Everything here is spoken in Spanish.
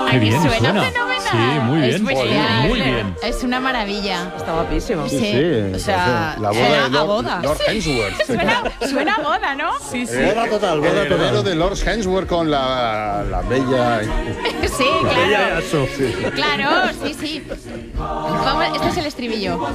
Qué bien suena suena. fenomenal. Sí, muy bien. Es bestial. Muy bien. Es una maravilla. Está guapísimo. Sí. O sea, la boda de a Lord, boda. Lord Hemsworth. Suena a boda, ¿no? Sí, sí. Boda total, boda total. De Lord Hemsworth con la bella. Sí, claro. Claro, sí. Vamos, este es el estribillo.